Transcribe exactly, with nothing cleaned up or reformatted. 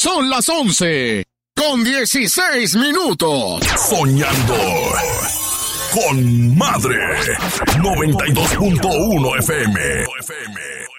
Son las once con dieciséis minutos. Soñando con Madre. noventa y dos punto uno F M.